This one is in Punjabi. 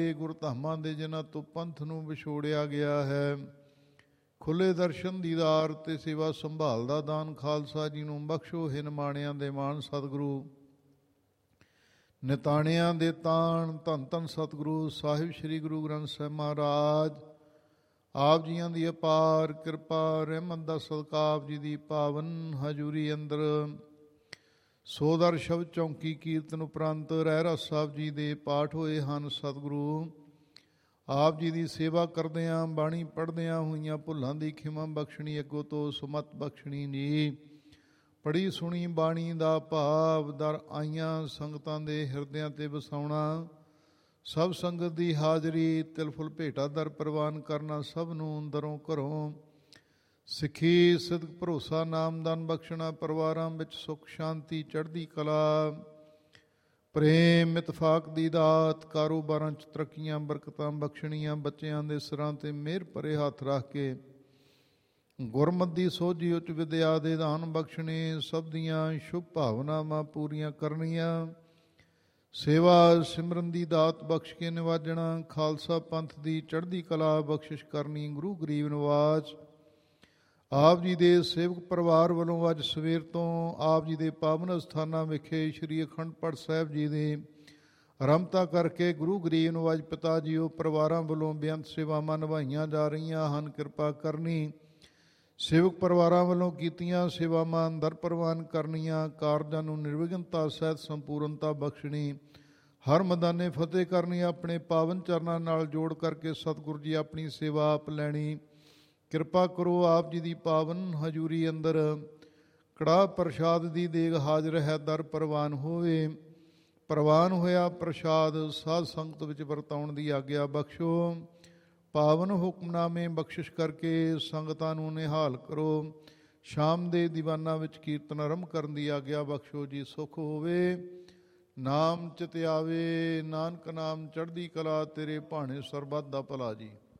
ਗੁਰਧਾਮਾਂ ਦੇ ਜਿਨ੍ਹਾਂ ਤੋਂ ਪੰਥ ਨੂੰ ਵਿਛੋੜਿਆ ਗਿਆ ਹੈ, ਖੁੱਲੇ ਦਰਸ਼ਨ ਦੀਦਾਰ ਤੇ ਸੇਵਾ ਸੰਭਾਲ ਦਾ ਦਾਨ ਖਾਲਸਾ ਜੀ ਨੂੰ ਬਖਸ਼ੋ। ਹਿਨ ਮਾਣਿਆਂ ਦੇ ਮਾਣ ਸਤਿਗੁਰੂ, ਨਿਤਾਣਿਆਂ ਦੇ ਤਾਣ ਧੰਨ ਧੰਨ ਸਤਿਗੁਰੂ ਸਾਹਿਬ ਸ੍ਰੀ ਗੁਰੂ ਗ੍ਰੰਥ ਸਾਹਿਬ ਮਹਾਰਾਜ ਆਪ ਜੀਆਂ ਦੀ ਅਪਾਰ ਕਿਰਪਾ ਰਹਿਮਤ ਦਾ ਸਦਕਾ ਆਪ ਜੀ ਦੀ ਪਾਵਨ ਹਜ਼ੂਰੀ ਅੰਦਰ ਸੋਦਰ ਸ਼ਬਦ ਚੌਂਕੀ ਕੀਰਤਨ ਉਪਰੰਤ ਰਹਿਰਾਸ ਸਾਹਿਬ ਜੀ ਦੇ ਪਾਠ ਹੋਏ ਹਨ। ਸਤਿਗੁਰੂ ਆਪ ਜੀ ਦੀ ਸੇਵਾ ਕਰਦਿਆਂ ਬਾਣੀ ਪੜ੍ਹਦਿਆਂ ਹੋਈਆਂ ਭੁੱਲਾਂ ਦੀ ਖਿਮਾ ਬਖਸ਼ਣੀ, ਅੱਗੋਂ ਤੋਂ ਸੁਮਤ ਬਖਸ਼ਣੀ ਜੀ। ਪੜ੍ਹੀ ਸੁਣੀ ਬਾਣੀ ਦਾ ਭਾਵ ਦਰ ਆਈਆਂ ਸੰਗਤਾਂ ਦੇ ਹਿਰਦਿਆਂ ਤੇ ਵਸਾਉਣਾ, ਸਭ ਸੰਗਤ ਦੀ ਹਾਜ਼ਰੀ ਤਿਲ ਫੁੱਲ ਭੇਟਾ ਦਰ ਪ੍ਰਵਾਨ ਕਰਨਾ, ਸਭ ਨੂੰ ਦਰੋਂ ਘਰੋਂ ਸਿੱਖੀ ਸਿਦਕ ਭਰੋਸਾ ਨਾਮਦਾਨ ਬਖਸ਼ਣਾ, ਪਰਿਵਾਰਾਂ ਵਿੱਚ ਸੁੱਖ ਸ਼ਾਂਤੀ ਚੜ੍ਹਦੀ ਕਲਾ ਪ੍ਰੇਮ ਇਤਫਾਕ ਦੀ ਦਾਤ, ਕਾਰੋਬਾਰਾਂ 'ਚ ਤਰੱਕੀਆਂ ਬਰਕਤਾਂ ਬਖਸ਼ਣੀਆਂ, ਬੱਚਿਆਂ ਦੇ ਸਿਰਾਂ 'ਤੇ ਮਿਹਰ ਭਰੇ ਹੱਥ ਰੱਖ ਕੇ ਗੁਰਮਤਿ ਦੀ ਸੋਝੀ ਉੱਚ ਵਿਦਿਆ ਦੇ ਦਾਨ ਬਖਸ਼ਣੇ, ਸਭ ਦੀਆਂ ਸ਼ੁਭ ਭਾਵਨਾਵਾਂ ਪੂਰੀਆਂ ਕਰਨੀਆਂ, ਸੇਵਾ ਸਿਮਰਨ ਦੀ ਦਾਤ ਬਖਸ਼ ਕੇ ਨਿਵਾਜਣਾ, ਖਾਲਸਾ ਪੰਥ ਦੀ ਚੜ੍ਹਦੀ ਕਲਾ ਬਖਸ਼ਿਸ਼ ਕਰਨੀ। ਗੁਰੂ ਗਰੀਬ ਨਿਵਾਜ ਆਪ ਜੀ ਦੇ ਸੇਵਕ ਪਰਿਵਾਰ ਵੱਲੋਂ ਅੱਜ ਸਵੇਰ ਤੋਂ ਆਪ ਜੀ ਦੇ ਪਾਵਨ ਅਸਥਾਨਾਂ ਵਿਖੇ ਸ਼੍ਰੀ ਅਖੰਡ ਪਾਠ ਸਾਹਿਬ ਜੀ ਦੇ ਆਰੰਭਤਾ ਕਰਕੇ ਗੁਰੂ ਗਰੀਬ ਨਿਵਾਜ ਪਿਤਾ ਜੀਓ ਪਰਿਵਾਰਾਂ ਵੱਲੋਂ ਬੇਅੰਤ ਸੇਵਾਵਾਂ ਨਿਭਾਈਆਂ ਜਾ ਰਹੀਆਂ ਹਨ। ਕਿਰਪਾ ਕਰਨੀ, ਸੇਵਕ ਪਰਿਵਾਰਾਂ ਵੱਲੋਂ ਕੀਤੀਆਂ ਸੇਵਾਵਾਂ ਦਰ ਪ੍ਰਵਾਨ ਕਰਨੀਆਂ, ਕਾਰਜਾਂ ਨੂੰ ਨਿਰਵਿਘਨਤਾ ਸਹਿਤ ਸੰਪੂਰਨਤਾ ਬਖਸ਼ਣੀ, ਹਰ ਮੈਦਾਨੇ ਫਤਿਹ ਕਰਨੀ, ਆਪਣੇ ਪਾਵਨ ਚਰਨਾਂ ਨਾਲ ਜੋੜ ਕਰਕੇ ਸਤਿਗੁਰੂ ਜੀ ਆਪਣੀ ਸੇਵਾ ਆਪ ਲੈਣੀ। ਕਿਰਪਾ ਕਰੋ ਆਪ ਜੀ ਦੀ ਪਾਵਨ ਹਜ਼ੂਰੀ ਅੰਦਰ ਕੜਾਹ ਪ੍ਰਸ਼ਾਦ ਦੀ ਦੇਗ ਹਾਜ਼ਰ ਹੈ, ਦਰ ਪ੍ਰਵਾਨ ਹੋਵੇ। ਪ੍ਰਵਾਨ ਹੋਇਆ ਪ੍ਰਸ਼ਾਦ ਸਾਧ ਸੰਗਤ ਵਿੱਚ ਵਰਤਾਉਣ ਦੀ ਆਗਿਆ ਬਖਸ਼ੋ। ਪਾਵਨ ਹੁਕਮਨਾਮੇ ਬਖਸ਼ਿਸ਼ ਕਰਕੇ ਸੰਗਤਾਂ ਨੂੰ ਨਿਹਾਲ ਕਰੋ। ਸ਼ਾਮ ਦੇ ਦੀਵਾਨਾਂ ਵਿੱਚ ਕੀਰਤਨ ਆਰੰਭ ਕਰਨ ਦੀ ਆਗਿਆ ਬਖਸ਼ੋ ਜੀ। ਸੁਖ ਹੋਵੇ ਨਾਮ ਚਿਤ ਆਵੇ, ਨਾਨਕ ਨਾਮ ਚੜ੍ਹਦੀ ਕਲਾ, ਤੇਰੇ ਭਾਣੇ ਸਰਬੱਤ ਦਾ ਭਲਾ ਜੀ।